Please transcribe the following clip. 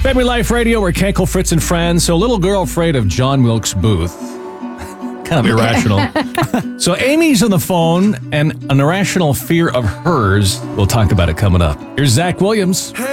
Family Life Radio, we're Kenkel, Fritz, and friends. So, a little girl afraid of John Wilkes Booth. Kind of irrational. So, Amy's on the phone, and an irrational fear of hers. We'll talk about it coming up. Here's Zach Williams.